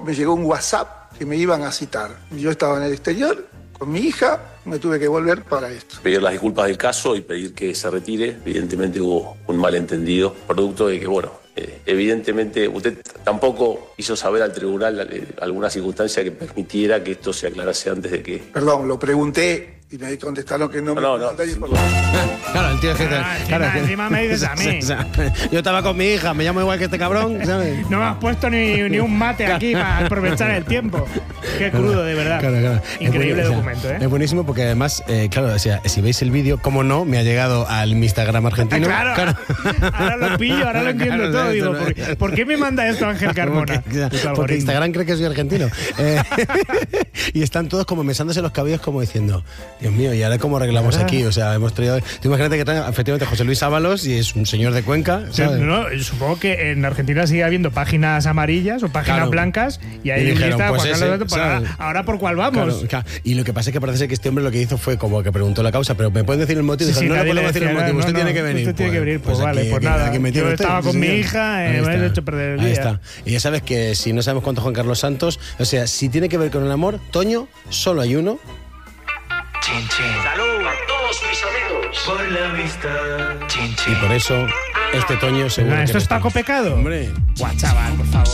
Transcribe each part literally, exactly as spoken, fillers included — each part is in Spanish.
llegó, me llegó un WhatsApp que me iban a citar. Yo estaba en el exterior con mi hija, me tuve que volver para esto. Pedir las disculpas del caso y pedir que se retire. Evidentemente hubo un malentendido, producto de que, bueno, eh, evidentemente usted tampoco hizo saber al tribunal eh, alguna circunstancia que permitiera que esto se aclarase antes de que... Perdón, lo pregunté y me contestaron que no, no me... No, no, claro, el tío es que... Ah, claro, encima, que- encima me dices a mí. Yo estaba con mi hija, me llamo igual que este cabrón, ¿sabes? No me has puesto ni, ni un mate aquí para aprovechar el tiempo. Qué crudo, de verdad. Claro, claro. Increíble Es buen- documento, o sea, ¿eh? Es buenísimo porque además, eh, claro, o sea, si veis el vídeo, como no, me ha llegado al Instagram argentino. Ah, claro. Ahora lo pillo, ahora lo entiendo Claro, todo. esto Digo, no ¿por, es- ¿por qué me manda esto Ángel Carmona? Porque, Puto porque algoritmo. Instagram cree que soy argentino. Eh, y están todos como mesándose los cabellos como diciendo, Dios mío, ¿y ahora cómo arreglamos aquí? O sea, hemos traído... Tú imagínate que trae efectivamente José Luis Ábalos y es un señor de Cuenca, Sí, ¿sabes? no, supongo que en Argentina sigue habiendo páginas amarillas o páginas Claro. blancas y ahí Y dijeron, lista pues Juan ese, Carlos Dato, pues ¿sabes? ahora, ahora por cuál vamos. Claro, claro. Y lo que pasa es que parece ser que este hombre lo que hizo fue como que preguntó la causa, pero ¿me pueden decir el motivo? Sí, Dijo, sí, no le nadie le podemos decir el decía, motivo, no, usted no, tiene que venir. usted tiene que venir, pues vale, aquí- pues aquí- nada. aquí me tiene Yo usted, estaba sí, con mi señor. hija, eh, Ahí me está. has hecho perder el Ahí día. está. Y ya sabes que si no sabemos cuánto Juan Carlos Santos, o sea, si tiene que ver con el amor, Toño, solo hay uno. Chin, chin. ¡Salud a todos mis amigos! Por la amistad. Chin, Y chin. por eso, este Toño seguro. ¿Esto que es no Paco está. Pecado? Hombre. Buah, chaval, por favor.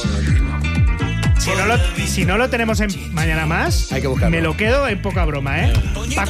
Si no, lo, si no lo tenemos en Mañana Más, Hay que buscarlo. me lo quedo en poca broma, ¿eh? Paco